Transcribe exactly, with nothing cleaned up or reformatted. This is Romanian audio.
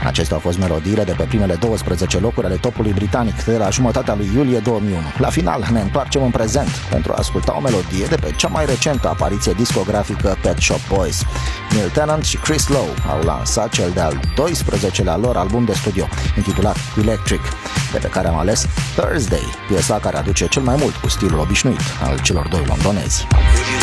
Acestea au fost melodiile de pe primele douăsprezece locuri ale topului britanic de la jumătatea lui iulie două mii unu. La final ne întoarcem în prezent pentru a asculta o melodie de pe cea mai recentă apariție discografică Pet Shop Boys. Neil Tennant și Chris Lowe au lansat cel de-al doisprezecelea lor album de studio, intitulat Electric, de pe care am ales Thursday, piesa care aduce cel mai mult cu stilul obișnuit al celor doi londonezi.